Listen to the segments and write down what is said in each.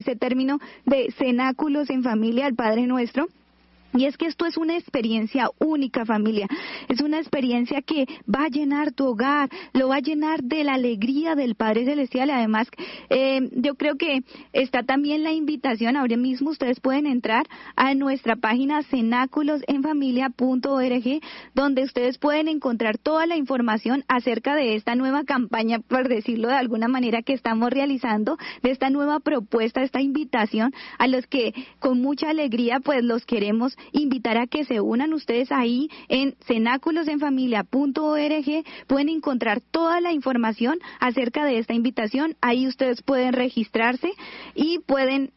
ese término de cenáculos en familia, el Padre Nuestro. Y es que esto es una experiencia única, familia. Es una experiencia que va a llenar tu hogar, lo va a llenar de la alegría del Padre Celestial. Además, yo creo que está también la invitación. Ahora mismo ustedes pueden entrar a nuestra página cenáculosenfamilia.org, donde ustedes pueden encontrar toda la información acerca de esta nueva campaña, por decirlo de alguna manera, que estamos realizando, de esta nueva propuesta, esta invitación a los que con mucha alegría pues los queremos invitar a que se unan ustedes ahí en cenáculosenfamilia.org. Pueden encontrar toda la información acerca de esta invitación. Ahí ustedes pueden registrarse y pueden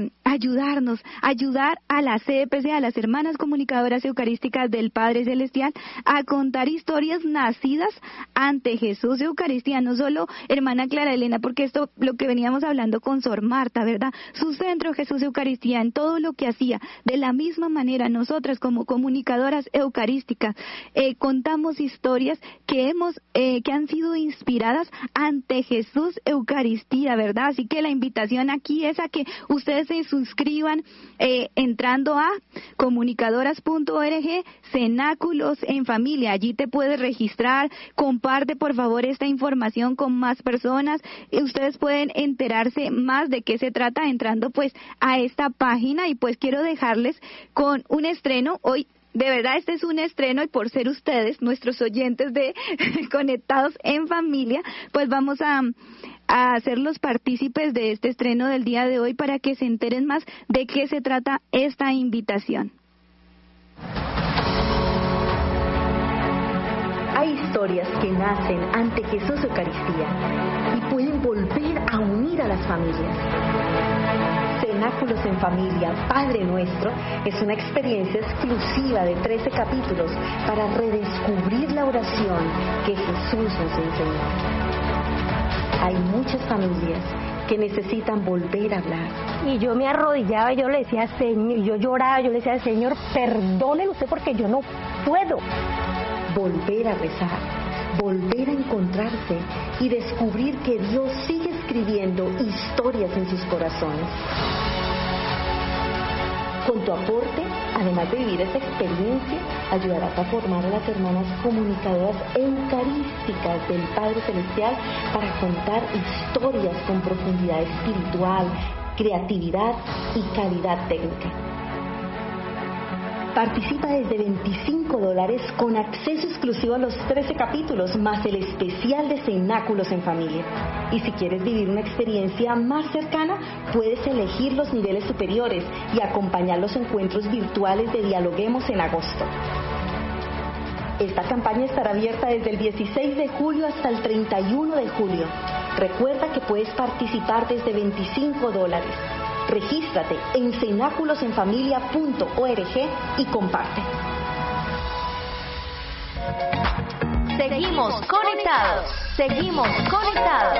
ayudar a la CPC, a las hermanas comunicadoras eucarísticas del Padre Celestial, a contar historias nacidas ante Jesús de Eucaristía. No solo hermana Clara Elena, porque esto lo que veníamos hablando con Sor Marta, ¿verdad? Su centro Jesús de Eucaristía, en todo lo que hacía. De la misma manera, nosotras como comunicadoras eucarísticas contamos historias que han sido inspiradas ante Jesús Eucaristía, ¿verdad? Así que la invitación aquí es a que ustedes se suscriban entrando a comunicadoras.org, cenáculos en familia. Allí te puedes registrar, comparte por favor esta información con más personas. Ustedes pueden enterarse más de qué se trata entrando pues a esta página. Y pues quiero dejarles con un estreno. Hoy de verdad este es un estreno, y por ser ustedes nuestros oyentes de Conectados en Familia, pues vamos a hacerlos partícipes de este estreno del día de hoy para que se enteren más de qué se trata esta invitación. Hay historias que nacen ante Jesús Eucaristía y pueden volver a unir a las familias. Cenáculos en Familia, Padre Nuestro, es una experiencia exclusiva de 13 capítulos para redescubrir la oración que Jesús nos enseñó. Hay muchas familias que necesitan volver a hablar. Y yo me arrodillaba y yo le decía, Señor, y yo lloraba, yo le decía, Señor, perdóneme usted porque yo no puedo. Volver a rezar, volver a encontrarse y descubrir que Dios sigue escribiendo historias en sus corazones. Con tu aporte, además de vivir esta experiencia, ayudarás a formar a las hermanas comunicadoras eucarísticas del Padre Celestial para contar historias con profundidad espiritual, creatividad y calidad técnica. Participa desde $25 con acceso exclusivo a los 13 capítulos, más el especial de Cenáculos en Familia. Y si quieres vivir una experiencia más cercana, puedes elegir los niveles superiores y acompañar los encuentros virtuales de Dialoguemos en agosto. Esta campaña estará abierta desde el 16 de julio hasta el 31 de julio. Recuerda que puedes participar desde $25. Regístrate en cenáculosenfamilia.org y comparte. Seguimos conectados. Seguimos conectados.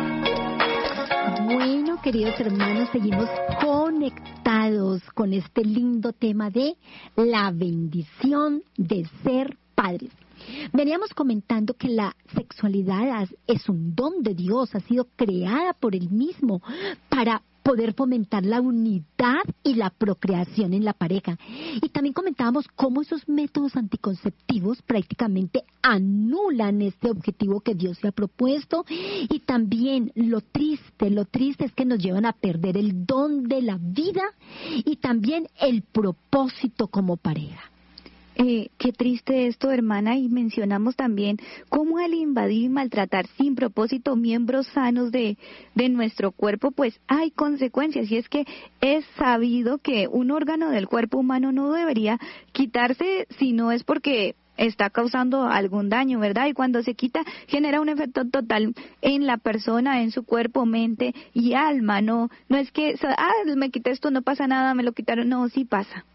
Bueno, queridos hermanos, seguimos conectados con este lindo tema de la bendición de ser padres. Veníamos comentando que la sexualidad es un don de Dios, ha sido creada por Él mismo para poder fomentar la unidad y la procreación en la pareja. Y también comentábamos cómo esos métodos anticonceptivos prácticamente anulan este objetivo que Dios se ha propuesto. Y también lo triste es que nos llevan a perder el don de la vida y también el propósito como pareja. Qué triste esto, hermana, y mencionamos también cómo al invadir y maltratar sin propósito miembros sanos de nuestro cuerpo, pues hay consecuencias, y es que es sabido que un órgano del cuerpo humano no debería quitarse si no es porque está causando algún daño, ¿verdad? Y cuando se quita, genera un efecto total en la persona, en su cuerpo, mente y alma. No es que, me quité esto, no pasa nada, me lo quitaron, no, sí pasa.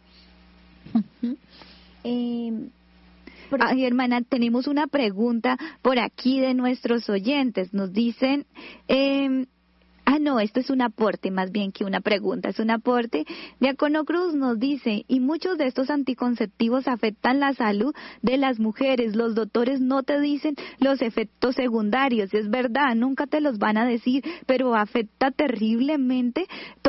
Ay, hermana, tenemos una pregunta por aquí de nuestros oyentes. Nos dicen, no, esto es un aporte más bien que una pregunta, es un aporte. Diácono Cruz nos dice, y muchos de estos anticonceptivos afectan la salud de las mujeres. Los doctores no te dicen los efectos secundarios, es verdad, nunca te los van a decir, pero afecta terriblemente